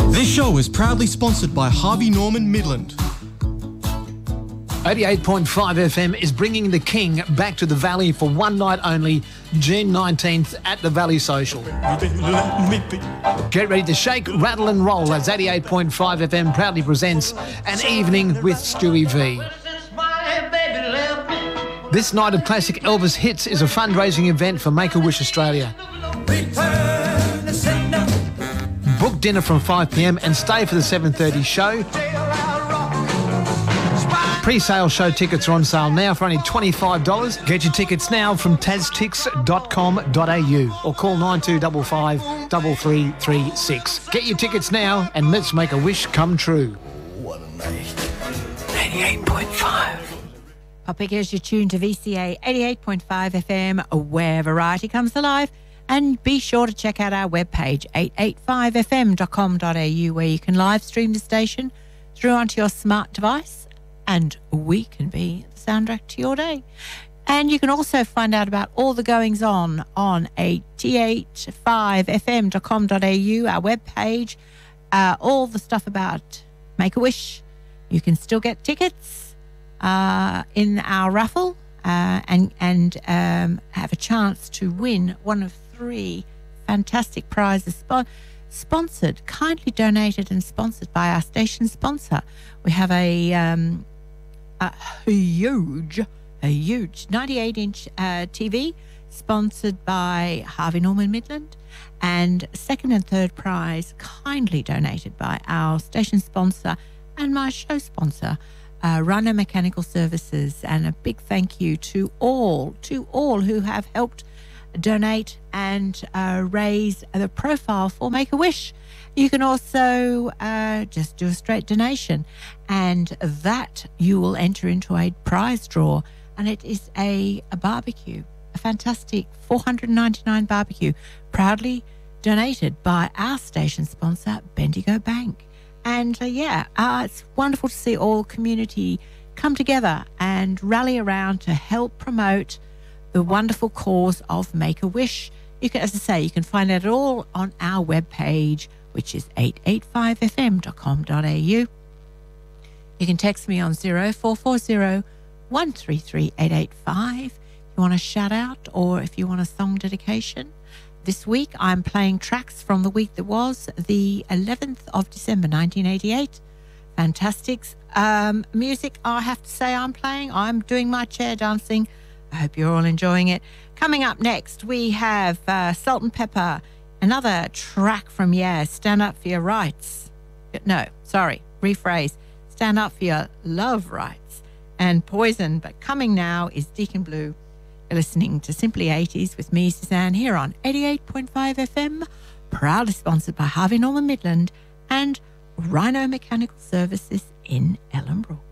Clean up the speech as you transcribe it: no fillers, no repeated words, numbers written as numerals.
This show is proudly sponsored by Harvey Norman Midland. 88.5 FM is bringing the King back to the Valley for one night only, June 19th at the Valley Social. Get ready to shake, rattle and roll as 88.5 FM proudly presents An Evening with Stewie V. This night of classic Elvis hits is a fundraising event for Make-A-Wish Australia. Book dinner from 5 p.m. and stay for the 7:30 show. Pre-sale show tickets are on sale now for only $25. Get your tickets now from taztix.com.au or call 9255 3336. Get your tickets now and let's make a wish come true. What a night. 88.5. Topic is you're tuned to VCA 88.5 FM, where variety comes alive. And be sure to check out our webpage, 885fm.com.au, where you can live stream the station through onto your smart device, and we can be the soundtrack to your day. And you can also find out about all the goings on 885fm.com.au, our webpage, all the stuff about Make-A-Wish. You can still get tickets in our raffle and have a chance to win one of 3 fantastic prizes sponsored, kindly donated and sponsored by our station sponsor. We have a huge 98-inch TV sponsored by Harvey Norman Midland, and second and third prize kindly donated by our station sponsor and my show sponsor, Rhino Mechanical Services. And a big thank you to all who have helped donate and raise the profile for Make-A-Wish. You can also just do a straight donation, and that you will enter into a prize draw, and it is a barbecue, a fantastic $499 barbecue, proudly donated by our station sponsor, Bendigo Bank. And it's wonderful to see all community come together and rally around to help promote the wonderful cause of Make-A-Wish. You can, as I say, you can find it all on our webpage, which is 885fm.com.au. You can text me on 0440 133 885 if you want a shout out or if you want a song dedication. This week I'm playing tracks from the week that was, the 11th of December 1988. Fantastic music, I have to say. I'm doing my chair dancing. I hope you're all enjoying it. Coming up next, we have Salt and Pepper, another track from Stand Up for Your Rights. No, sorry, rephrase. Stand Up for Your Love Rights. And Poison, but coming now is Deacon Blue. You're listening to Simply 80s with me, Suzanne, here on 88.5 FM, proudly sponsored by Harvey Norman Midland and Rhino Mechanical Services in Ellenbrook.